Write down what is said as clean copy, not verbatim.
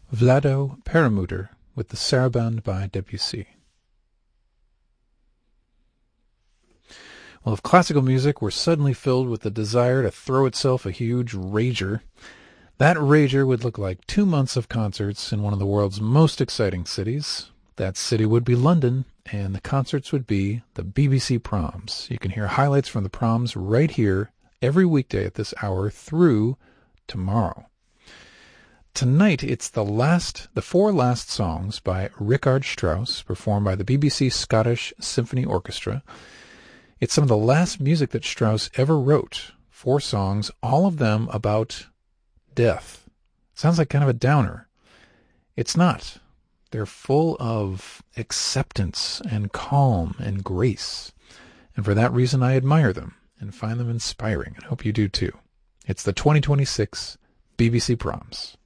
Vlado Perlmutter with the Sarabande by Debussy. Well, if classical music were suddenly filled with the desire to throw itself a huge rager, that rager would look like 2 months of concerts in one of the world's most exciting cities. That city would be London, and the concerts would be the BBC Proms. You can hear highlights from the Proms right here every weekday at this hour through tomorrow. Tonight, it's the 4 last songs by Richard Strauss, performed by the BBC Scottish Symphony Orchestra. It's some of the last music that Strauss ever wrote. 4 songs, all of them about death. Sounds like kind of a downer. It's not. They're full of acceptance and calm and grace. And for that reason, I admire them and find them inspiring, and hope you do too. It's the 2026 BBC Proms.